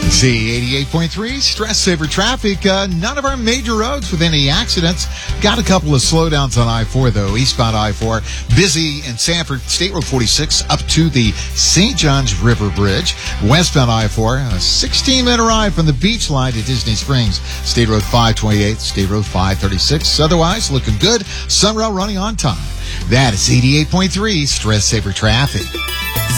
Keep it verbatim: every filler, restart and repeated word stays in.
Z eighty-eight point three, Stress Saver Traffic. Uh, none of our major roads with any accidents. Got a couple of slowdowns on I four, though. Eastbound I four, busy in Sanford, State Road forty-six, up to the Saint Johns River Bridge. Westbound I four, a sixteen-minute ride from the beach line to Disney Springs. State Road five twenty-eight, State Road five thirty-six. Otherwise, looking good. Sunrail running on time. That is eighty-eight point three, Stress Saver Traffic.